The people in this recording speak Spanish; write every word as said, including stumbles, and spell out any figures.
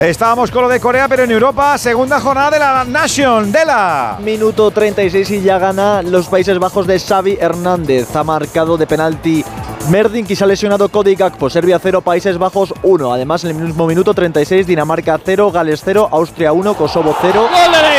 Estábamos con lo de Corea, pero en Europa, segunda jornada de la Nation, de la... Minuto treinta y seis y ya gana los Países Bajos de Xavi Hernández. Ha marcado de penalti Merdink y se ha lesionado Cody Gakpo. Serbia cero, Países Bajos uno. Además, en el mismo minuto treinta y seis, Dinamarca cero, Gales cero, Austria uno, Kosovo cero. ¡Gol del